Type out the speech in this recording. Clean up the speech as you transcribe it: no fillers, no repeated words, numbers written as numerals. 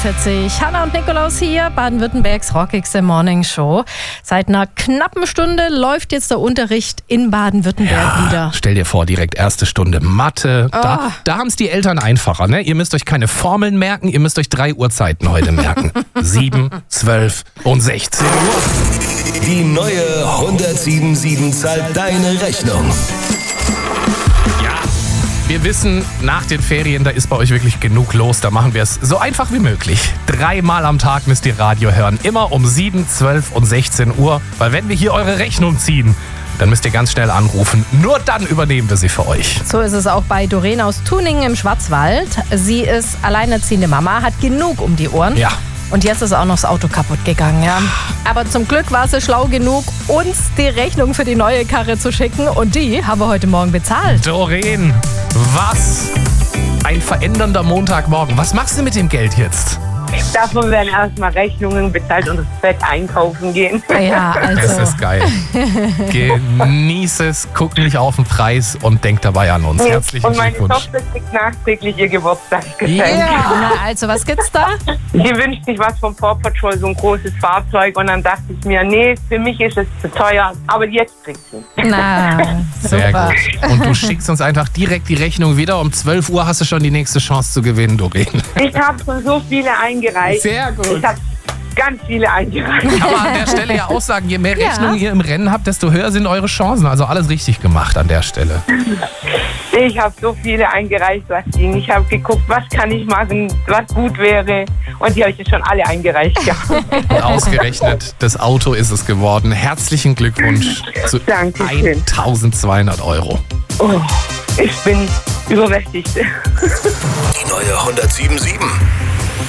40. Hanna und Nikolaus hier, Baden-Württembergs rockigste Morningshow. Seit einer knappen Stunde läuft jetzt der Unterricht in Baden-Württemberg wieder. Stell dir vor, direkt erste Stunde Mathe. Da haben es die Eltern einfacher. Ne? Ihr müsst euch keine Formeln merken, ihr müsst euch 3 Uhrzeiten heute merken. 7, 12 und 16 Uhr. Die neue 107.7 zahlt deine Rechnung. Wir wissen, nach den Ferien, da ist bei euch wirklich genug los. Da machen wir es so einfach wie möglich. 3-mal am Tag müsst ihr Radio hören. Immer um 7, 12 und 16 Uhr. Weil wenn wir hier eure Rechnung ziehen, dann müsst ihr ganz schnell anrufen. Nur dann übernehmen wir sie für euch. So ist es auch bei Doreen aus Tuningen im Schwarzwald. Sie ist alleinerziehende Mama, hat genug um die Ohren. Ja. Und jetzt ist auch noch das Auto kaputt gegangen, ja. Aber zum Glück war sie schlau genug, uns die Rechnung für die neue Karre zu schicken. Und die haben wir heute Morgen bezahlt. Doreen, was ein verändernder Montagmorgen. Was machst du mit dem Geld jetzt? Davon werden erstmal Rechnungen bezahlt und das Bett einkaufen gehen. Ja, also. Das ist geil. Genieß es, guck nicht auf den Preis und denk dabei an uns. Herzlichen Und meine Glückwunsch. Tochter kriegt nachträglich ihr Geburtstagsgeschenk. Ja, na, also was gibt's da? Die wünscht sich was vom Paw Patrol, so ein großes Fahrzeug. Und dann dachte ich mir, nee, für mich ist es zu teuer. Aber jetzt kriegt sie. Na, Sehr super. gut. Und du schickst uns einfach direkt die Rechnung wieder. Um 12 Uhr hast du schon die nächste Chance zu gewinnen, Doreen. Ich habe schon so viele eingereicht. Sehr gut. Ich habe ganz viele eingereicht. Aber an der Stelle ja auch sagen, je mehr Ja. Rechnungen ihr im Rennen habt, desto höher sind eure Chancen. Also alles richtig gemacht an der Stelle. Ich habe so viele eingereicht, was ging. Ich habe geguckt, was kann ich machen, was gut wäre. Und die habe ich jetzt schon alle eingereicht. Ja. Und ausgerechnet, das Auto ist es geworden. Herzlichen Glückwunsch zu Dankeschön. 1.200 €. Oh, ich bin überwältigt. Die neue 107.7.